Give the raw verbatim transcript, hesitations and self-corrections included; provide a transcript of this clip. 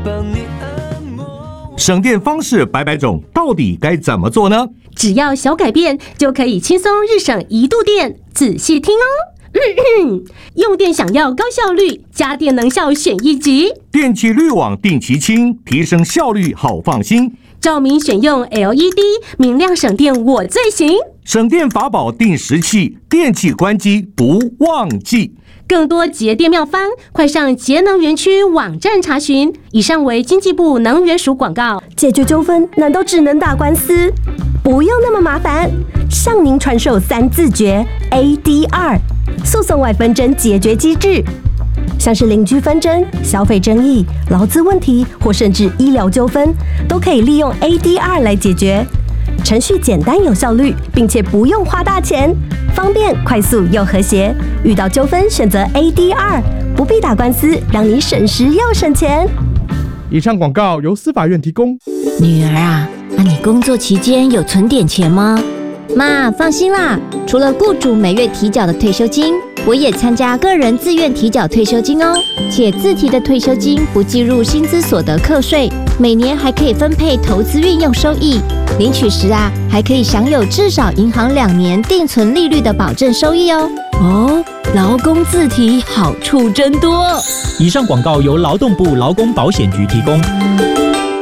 省电方式百百种，到底该怎么做呢？ 只要小改变，就可以轻松日省一度电。仔细听哦。咳咳用电想要高效率，家电能效选一级。 电器滤网定期清，提升效率好放心。 照明选用 L E D， 明亮省电我最行。 省电法宝定时器，电器关机不忘记。 更多节电妙方，快上节能园区网站查询。以上为经济部能源署广告。 解决纠纷难道只能打官司？不用那么麻烦，向您传授三字诀 A D R 诉讼外纷争解决机制。像是邻居纷争、消费争议、劳资问题或甚至医疗纠纷，都可以利用 A D R 来解决。程序简单有效率，并且不用花大钱，方便、快速又和谐。遇到纠纷选择 A D R， 不必打官司，让你省时又省钱。 以上广告由司法院提供。 女儿啊，那你工作期间有存点钱吗？ 妈，放心啦，除了雇主每月提缴的退休金，我也参加个人自愿提缴退休金哦，且自提的退休金不计入薪资所得课税，每年还可以分配投资运用收益，领取时啊，还可以享有至少银行两年定存利率的保证收益哦。 哦，劳工自提好处真多。 以上广告由劳动部劳工保险局提供。